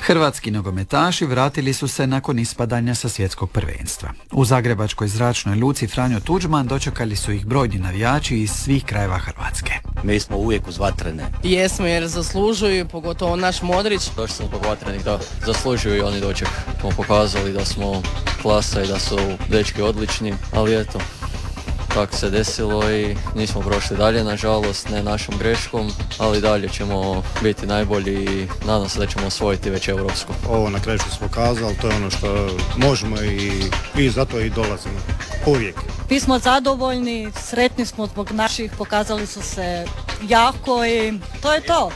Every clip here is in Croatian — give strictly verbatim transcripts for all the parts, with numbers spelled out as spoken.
Hrvatski nogometaši vratili su se nakon ispadanja sa svjetskog prvenstva. U zagrebačkoj zračnoj luci Franjo Tuđman dočekali su ih brojni navijači iz svih krajeva Hrvatske. Mi smo uvijek uz vatrene. Jesmo jer zaslužuju, pogotovo naš Modrić. Došli smo zbog vatrenih, da zaslužuju i oni doček. Smo pokazali da smo klasa i da su dečki odlični, ali eto, tako se desilo i nismo prošli dalje, nažalost, ne našom greškom, ali dalje ćemo biti najbolji i nadam se da ćemo osvojiti već europsku. Ovo na kraju što smo kazali, to je ono što možemo i, i zato i dolazimo. Uvijek. Mi smo zadovoljni, sretni smo zbog naših, pokazali su se jako i to je to.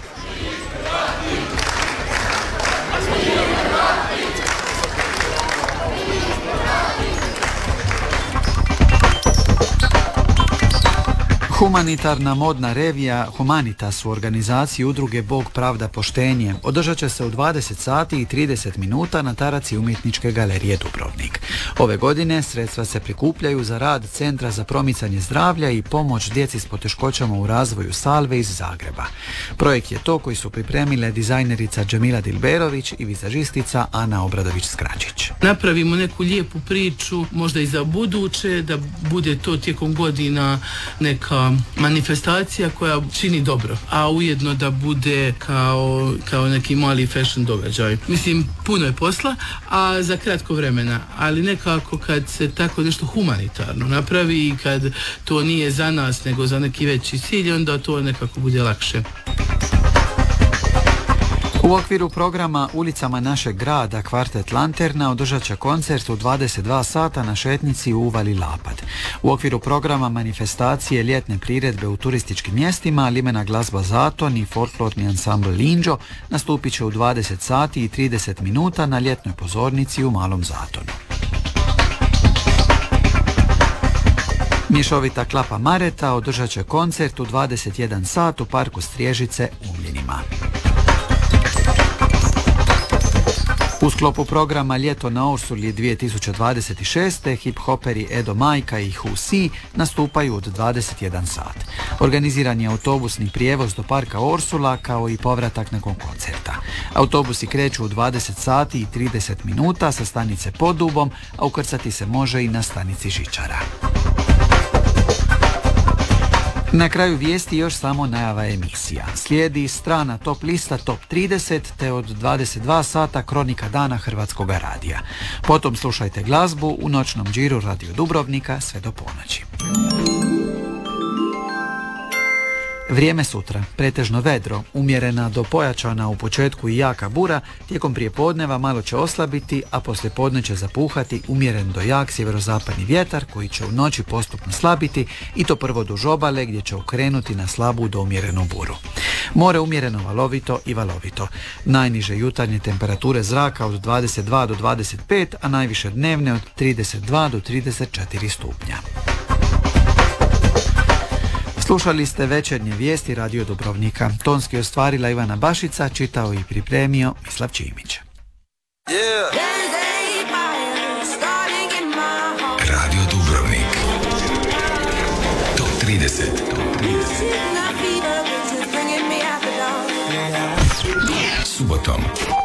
Humanitarna modna revija Humanitas u organizaciji udruge Bog, pravda, poštenje održat će se u dvadeset sati i trideset minuta na taraci Umjetničke galerije Dubrovnik. Ove godine sredstva se prikupljaju za rad Centra za promicanje zdravlja i pomoć djeci s poteškoćama u razvoju Salve iz Zagreba. Projekt je to koji su pripremile dizajnerica Džemila Dilberović i vizažistica Ana Obradović-Skrađić. Napravimo neku lijepu priču, možda i za buduće, da bude to tijekom godina neka manifestacija koja čini dobro, a ujedno da bude kao, kao neki mali fashion događaj. Mislim, puno je posla, a za kratko vremena, ali nekako kad se tako nešto humanitarno napravi i kad to nije za nas nego za neki veći cilj, onda to nekako bude lakše. U okviru programa Ulicama našeg grada Kvartet Lanterna održat će koncert u dvadeset dva sata na šetnici u Uvali Lapad. U okviru programa manifestacije ljetne priredbe u turističkim mjestima Limena glazba Zaton i folklorni ansambl Linđo nastupit će u dvadeset sati i trideset minuta na ljetnoj pozornici u Malom Zatonu. Mješovita klapa Mareta održat će koncert u dvadeset jedan sat u parku Striježice u Mlinima. U sklopu programa Ljeto na Ursuli dvije tisuće dvadeset šeste hip-hoperi Edo Majka i Husi nastupaju od dvadeset jedan sat. Organiziran je autobusni prijevoz do parka Ursula kao i povratak nakon koncerta. Autobusi kreću u dvadeset sati i trideset minuta sa stanice Podubom, a ukrcati se može i na stanici Žičara. Na kraju vijesti još samo najava emisija. Slijedi strana top lista top trideset te od dvadeset dva sata kronika dana Hrvatskog radija. Potom slušajte glazbu u noćnom džiru Radio Dubrovnika sve do ponoći. Vrijeme sutra, pretežno vedro, umjerena do pojačana u početku i jaka bura, tijekom prijepodneva malo će oslabiti, a poslijepodne će zapuhati umjeren do jak sjeverozapadni vjetar koji će u noći postupno slabiti i to prvo duž obale gdje će okrenuti na slabu do umjerenu buru. More umjereno valovito i valovito. Najniže jutarnje temperature zraka od dvadeset dva do dvadeset pet, a najviše dnevne od trideset dva do trideset četiri stupnja. Slušali ste večernje vijesti Radio Dubrovnika. Tonski ostvarila Ivana Bašica, čitao i pripremio Mislav Čimić. Yeah. Radio Dubrovnik. Top trideset. Subotom